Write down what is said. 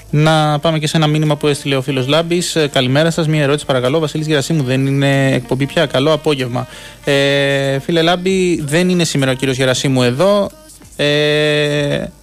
Να πάμε και σε ένα μήνυμα που έστειλε ο φίλος Λάμπης. Καλημέρα σας, μία ερώτηση παρακαλώ. Βασίλης Γερασίμου δεν είναι εκπομπή πια? Καλό απόγευμα. Φίλε Λάμπη, δεν είναι σήμερα ο κύριος Γερασίμου εδώ.